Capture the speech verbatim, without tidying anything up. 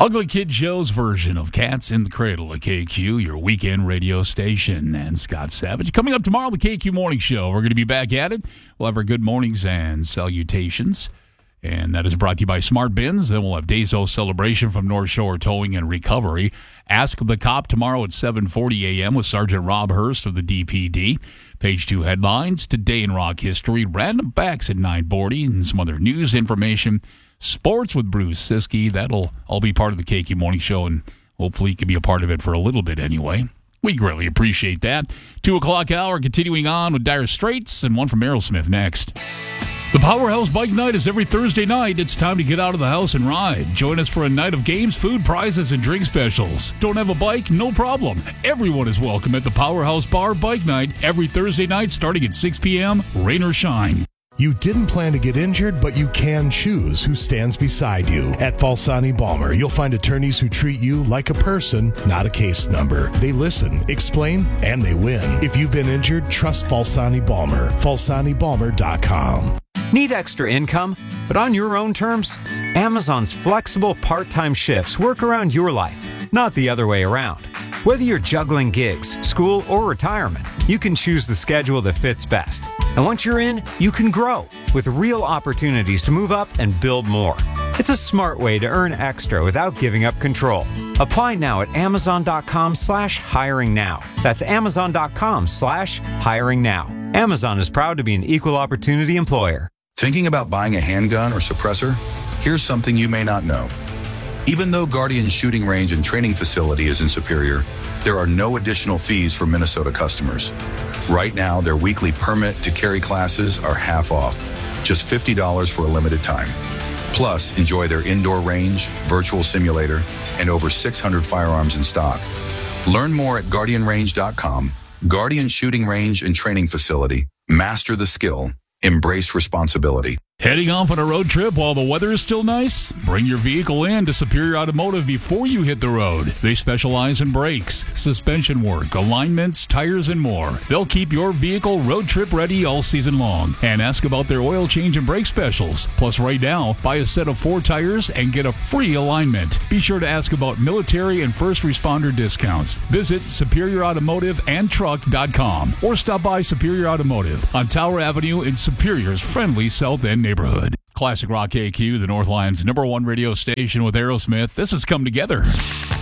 Ugly Kid Joe's version of Cats in the Cradle at K Q, your weekend radio station. And Scott Savage. Coming up tomorrow, the K Q Morning Show. We're going to be back at it. We'll have our good mornings and salutations. And that is brought to you by Smart Bins. Then we'll have Days-O Celebration from North Shore Towing and Recovery. Ask the Cop tomorrow at seven forty a.m. with Sergeant Rob Hurst of the D P D. Page two headlines, Today in Rock History, Random Facts at nine forty, and some other news information. Sports with Bruce Siskey. That'll all be part of the K Q Morning Show, and hopefully you can be a part of it for a little bit anyway. We greatly appreciate that. Two o'clock hour, continuing on with Dire Straits, and one from Aerosmith next. The Powerhouse Bike Night is every Thursday night. It's time to get out of the house and ride. Join us for a night of games, food, prizes, and drink specials. Don't have a bike? No problem. Everyone is welcome at the Powerhouse Bar Bike Night every Thursday night starting at six p.m., rain or shine. You didn't plan to get injured, but you can choose who stands beside you. At Falsani Balmer, you'll find attorneys who treat you like a person, not a case number. They listen, explain, and they win. If you've been injured, trust Falsani Balmer. Falsani Balmer dot com. Need extra income, but on your own terms? Amazon's flexible part-time shifts work around your life, not the other way around. Whether you're juggling gigs, school, or retirement, you can choose the schedule that fits best. And once you're in, you can grow with real opportunities to move up and build more. It's a smart way to earn extra without giving up control. Apply now at amazon.com slash hiring now. That's amazon.com slash hiring now. Amazon is proud to be an equal opportunity employer. Thinking about buying a handgun or suppressor? Here's something you may not know. Even though Guardian Shooting Range and Training Facility is in Superior, there are no additional fees for Minnesota customers. Right now, their weekly permit to carry classes are half off, just fifty dollars for a limited time. Plus, enjoy their indoor range, virtual simulator, and over six hundred firearms in stock. Learn more at guardian range dot com. Guardian Shooting Range and Training Facility. Master the skill. Embrace responsibility. Heading off on a road trip while the weather is still nice? Bring your vehicle in to Superior Automotive before you hit the road. They specialize in brakes, suspension work, alignments, tires, and more. They'll keep your vehicle road trip ready all season long. And ask about their oil change and brake specials. Plus, right now, buy a set of four tires and get a free alignment. Be sure to ask about military and first responder discounts. Visit superior automotive and truck dot com or stop by Superior Automotive on Tower Avenue in Superior's friendly South End neighborhood. Classic Rock K Q, the North Line's number one radio station with Aerosmith. This has come together.